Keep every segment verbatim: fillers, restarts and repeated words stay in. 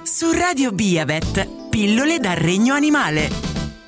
Su Radio Biavet, pillole dal regno animale.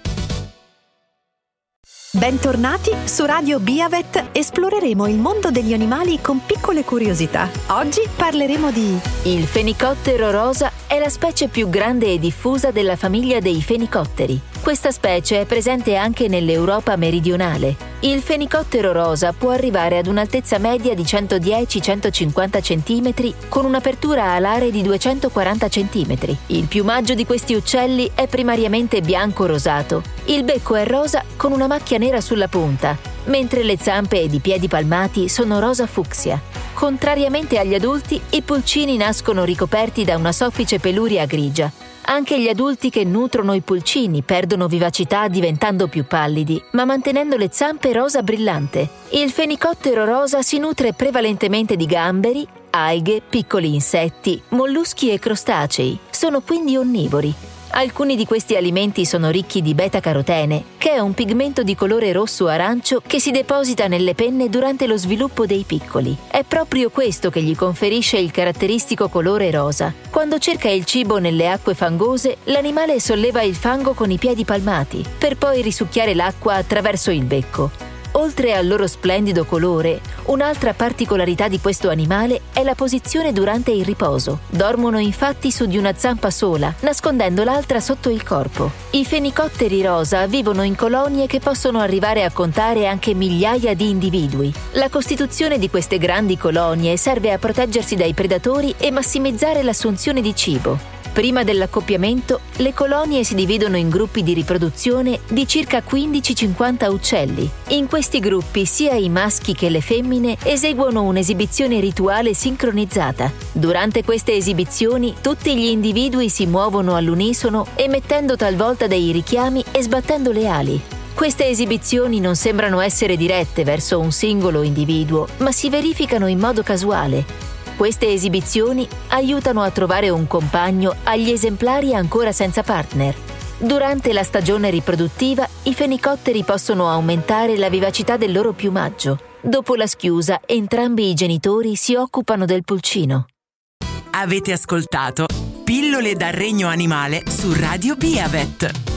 Bentornati su Radio Biavet, esploreremo il mondo degli animali con piccole curiosità. Oggi parleremo di... Il fenicottero rosa è la specie più grande e diffusa della famiglia dei fenicotteri. Questa specie è presente anche nell'Europa meridionale. Il fenicottero rosa può arrivare ad un'altezza media di centodieci centocinquanta centimetri con un'apertura alare di duecentoquaranta centimetri. Il piumaggio di questi uccelli è primariamente bianco-rosato. Il becco è rosa con una macchia nera sulla punta, mentre le zampe ed i piedi palmati sono rosa fucsia. Contrariamente agli adulti, i pulcini nascono ricoperti da una soffice peluria grigia. Anche gli adulti che nutrono i pulcini perdono vivacità diventando più pallidi, ma mantenendo le zampe rosa brillante. Il fenicottero rosa si nutre prevalentemente di gamberi, alghe, piccoli insetti, molluschi e crostacei. Sono quindi onnivori. Alcuni di questi alimenti sono ricchi di beta-carotene, che è un pigmento di colore rosso-arancio che si deposita nelle penne durante lo sviluppo dei piccoli. È proprio questo che gli conferisce il caratteristico colore rosa. Quando cerca il cibo nelle acque fangose, l'animale solleva il fango con i piedi palmati, per poi risucchiare l'acqua attraverso il becco. Oltre al loro splendido colore, un'altra particolarità di questo animale è la posizione durante il riposo. Dormono infatti su di una zampa sola, nascondendo l'altra sotto il corpo. I fenicotteri rosa vivono in colonie che possono arrivare a contare anche migliaia di individui. La costituzione di queste grandi colonie serve a proteggersi dai predatori e massimizzare l'assunzione di cibo. Prima dell'accoppiamento, le colonie si dividono in gruppi di riproduzione di circa quindici cinquanta uccelli. In questi gruppi sia i maschi che le femmine eseguono un'esibizione rituale sincronizzata. Durante queste esibizioni, tutti gli individui si muovono all'unisono, emettendo talvolta dei richiami e sbattendo le ali. Queste esibizioni non sembrano essere dirette verso un singolo individuo, ma si verificano in modo casuale. Queste esibizioni aiutano a trovare un compagno agli esemplari ancora senza partner. Durante la stagione riproduttiva, i fenicotteri possono aumentare la vivacità del loro piumaggio. Dopo la schiusa, entrambi i genitori si occupano del pulcino. Avete ascoltato Pillole dal regno animale su Radio Biavet.